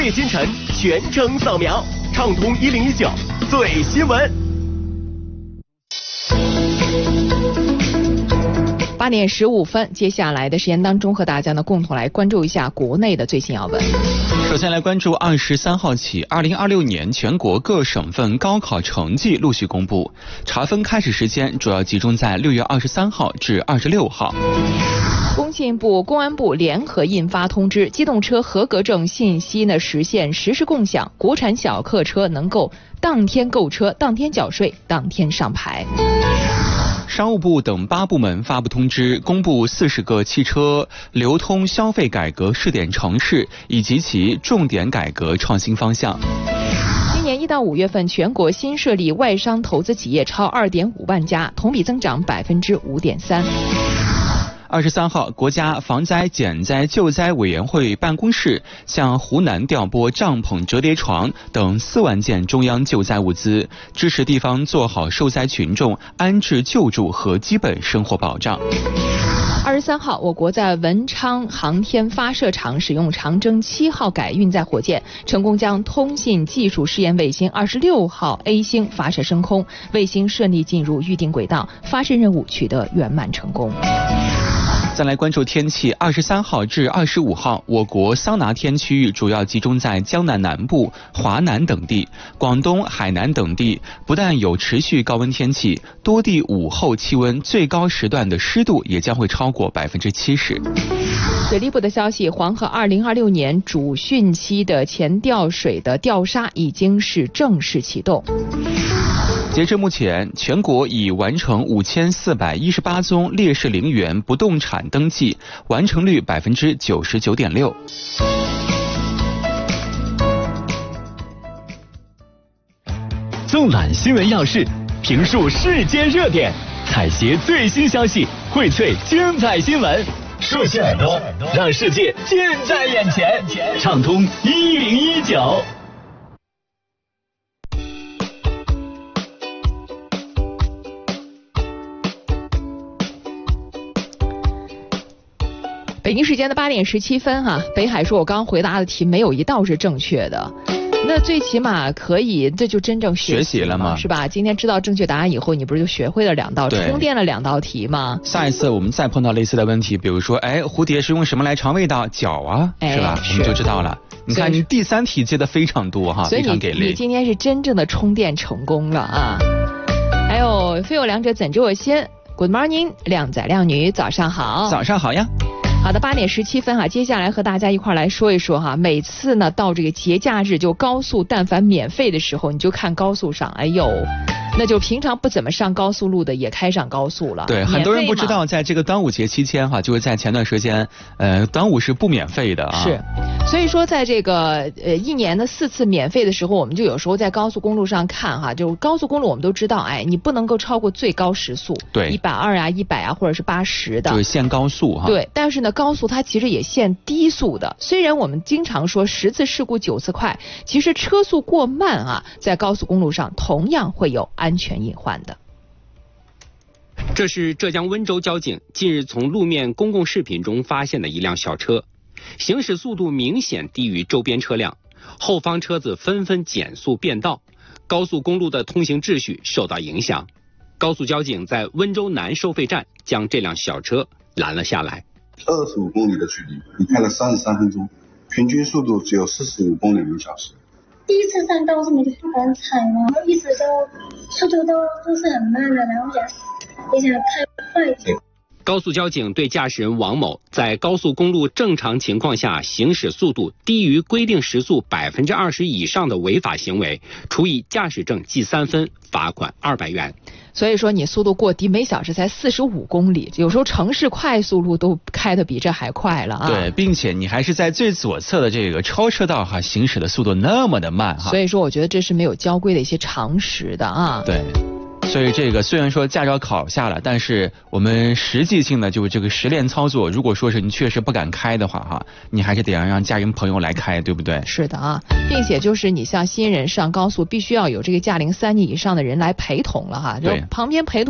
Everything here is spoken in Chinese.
最新城全程扫描，畅通1019最新闻。 8点15分，接下来的时间当中，和大家呢共同来关注一下国内的最新要闻。 首先来关注23号起，2026年全国各省份高考成绩陆续公布，查分开始时间主要集中在6月23号至26号。 工信部、公安部联合印发通知，机动车合格证信息呢实现实时共享，国产小客车能够当天购车、当天缴税、当天上牌。 商务部等8部门发布通知，公布40个汽车流通消费改革试点城市以及其重点改革创新方向。 今年1到5月份，全国新设立外商投资企业超2.5万家，同比增长5.3%。 23号，国家防灾减灾救灾委员会办公室向湖南调拨帐篷、折叠床等4万件中央救灾物资，支持地方做好受灾群众安置救助和基本生活保障。 23号，我国在文昌航天发射场使用长征7号改运载火箭，成功将通信技术试验卫星26号 A 星发射升空，卫星顺利进入预定轨道，发射任务取得圆满成功。 再来关注天气，23号至25号，我国桑拿天区域主要集中在江南南部、华南等地，广东、海南等地不但有持续高温天气，多地午后气温最高时段的湿度也将会超过70%。 水利部的消息，黄河2026年主汛期的前调水的调沙已经是正式启动。 截至目前，全国已完成5418宗烈士陵园不动产登记，完成率99.6%。 纵览新闻要事，评述世界热点，采撷最新消息，荟萃精彩新闻。竖起耳朵，让世界近在眼前。畅通1019。 北京时间的8点17分哈，北海说我刚回答的题没有一道是正确的，那最起码可以，这就真正学习了嘛，是吧？今天知道正确答案以后，你不是就学会了2道，充电了2道题吗？ 下一次我们再碰到类似的问题，比如说，蝴蝶是用什么来尝味道？脚啊，是吧？我们就知道了。你看，你第3题接的非常多哈，非常给力。 你今天是真正的充电成功了啊！还有非有两者怎知我先 ？Good morning， 靓仔靓女，早上好。 早上好呀。 好的，8点17分哈，接下来和大家一块来说一说哈。每次呢到这个节假日，就高速但凡免费的时候，你就看高速上，哎呦，那就平常不怎么上高速路的也开上高速了。 对，很多人不知道，在这个端午节期间哈，就是在前段时间，端午是不免费的啊。 是，所以说在这个1年的4次免费的时候，我们就有时候在高速公路上看哈，就高速公路我们都知道，你不能够超过最高时速， 对 ，120啊、100啊，或者是80的， 就是限高速哈。 对，但是呢，高速它其实也限低速的。虽然我们经常说10次事故9次快，其实车速过慢啊，在高速公路上同样会有安全隐患的。 这是浙江温州交警近日从路面公共视频中发现的一辆小车，行驶速度明显低于周边车辆，后方车子纷纷减速变道，高速公路的通行秩序受到影响。高速交警在温州南收费站将这辆小车拦了下来。 25公里的距离，你开了33分钟，平均速度只有45公里每小时。 第一次上高速你就不敢踩嘛，一直都速度都是很慢的，然后也想开快一点。 高速交警对驾驶人王某在高速公路正常情况下行驶速度低于规定时速20%以上的违法行为，处以驾驶证记3分，罚款200元。 所以说你速度过低，每小时才45公里，有时候城市快速路都开得比这还快了啊！ 对，并且你还是在最左侧的这个超车道哈，行驶的速度那么的慢哈。 所以说我觉得这是没有交规的一些常识的啊。 对。所以这个虽然说驾照考下了，但是我们实际性的就是这个实练操作，如果说是你确实不敢开的话哈，你还是得让家人朋友来开，对不对？ 是的啊，并且就是你像新人上高速，必须要有这个驾龄3年以上的人来陪同了哈，就旁边陪同。